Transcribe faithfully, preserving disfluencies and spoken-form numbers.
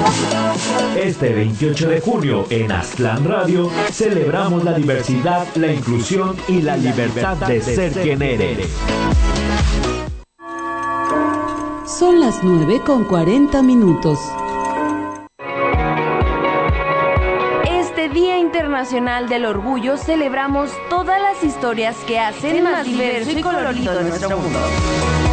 Este veintiocho de junio en Aztlán Radio celebramos la diversidad, la inclusión y la libertad de ser quien eres. Son las nueve con cuarenta minutos. Este Día Internacional del Orgullo celebramos todas las historias que hacen más diverso y colorido nuestro mundo.